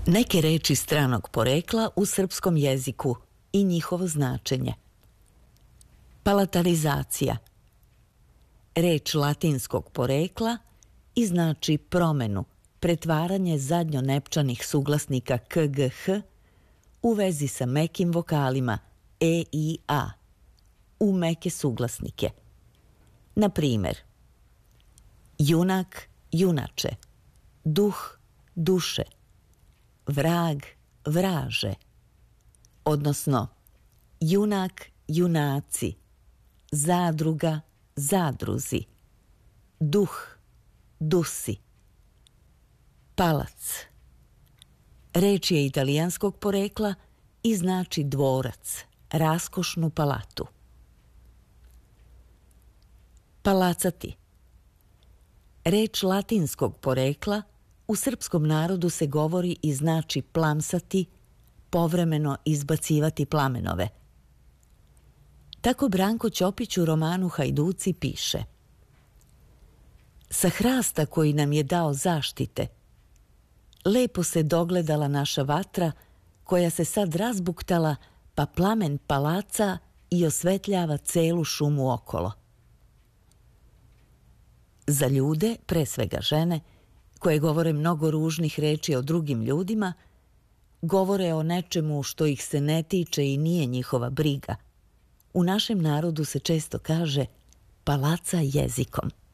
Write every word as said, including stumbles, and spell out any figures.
Neke reči stranog porekla u srpskom jeziku i njihovo značenje. Palatalizacija. Reč latinskog porekla i znači promenu, pretvaranje zadnjonepčanih suglasnika k, g, h u vezi sa mekim vokalima e, i, a u meke suglasnike. Na primjer, junak, junače, duh, duše, vrag, vraže, odnosno junak, junaci, zadruga, zadruzi, duh, dusi. Palac. Reč je italijanskog porekla i znači dvorac, raskošnu palatu. Palacati. Reč latinskog porekla u srpskom narodu se govori i znači plamsati, povremeno izbacivati plamenove. Tako Branko Ćopić u romanu Hajduci piše: sa hrasta koji nam je dao zaštite, lepo se dogledala naša vatra koja se sad razbuktala, pa plamen palaca i osvetljava celu šumu okolo. Za ljude, pre svega žene, koje govore mnogo ružnih reči o drugim ljudima, govore o nečemu što ih se ne tiče i nije njihova briga. U našem narodu se često kaže palaca jezikom.